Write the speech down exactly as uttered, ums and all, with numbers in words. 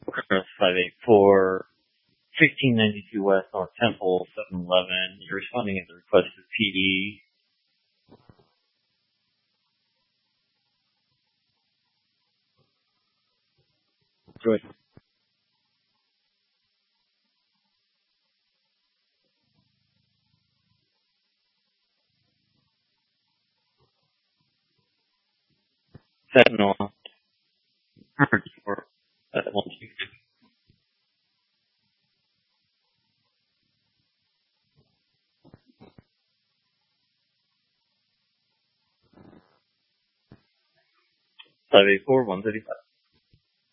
Cross five eight four, sixteen ninety-two West North Temple, seven eleven. You're responding at the request of P D. Good. Sentinel, four, at one two six. five eight four, one thirty-five.